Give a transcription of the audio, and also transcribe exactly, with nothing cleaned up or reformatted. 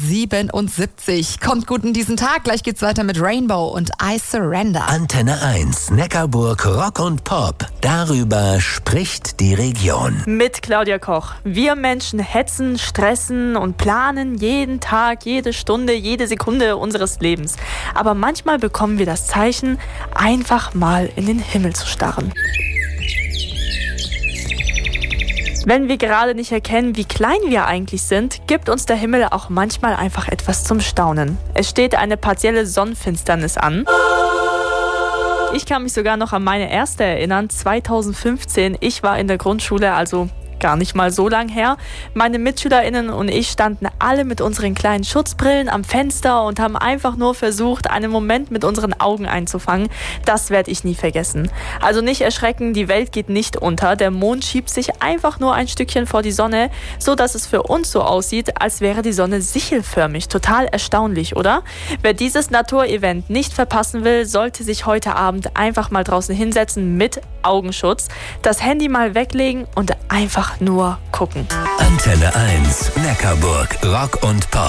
siebenundsiebzig. Kommt gut in diesen Tag. Gleich geht's weiter mit Rainbow und I Surrender. Antenne eins, Neckarburg Rock und Pop. Darüber spricht die Region. Mit Claudia Koch. Wir Menschen hetzen, stressen und planen jeden Tag, jede Stunde, jede Sekunde unseres Lebens. Aber manchmal bekommen wir das Zeichen, einfach mal in den Himmel zu starren. Wenn wir gerade nicht erkennen, wie klein wir eigentlich sind, gibt uns der Himmel auch manchmal einfach etwas zum Staunen. Es steht eine partielle Sonnenfinsternis an. Ich kann mich sogar noch an meine erste erinnern, zweitausendfünfzehn. Ich war in der Grundschule, also gar nicht mal so lang her. Meine MitschülerInnen und ich standen alle mit unseren kleinen Schutzbrillen am Fenster und haben einfach nur versucht, einen Moment mit unseren Augen einzufangen. Das werde ich nie vergessen. Also nicht erschrecken, die Welt geht nicht unter. Der Mond schiebt sich einfach nur ein Stückchen vor die Sonne, so dass es für uns so aussieht, als wäre die Sonne sichelförmig. Total erstaunlich, oder? Wer dieses Naturevent nicht verpassen will, sollte sich heute Abend einfach mal draußen hinsetzen mit Augenschutz, das Handy mal weglegen und einfach nur gucken. Antenne eins, Neckarburg Rock und Pop.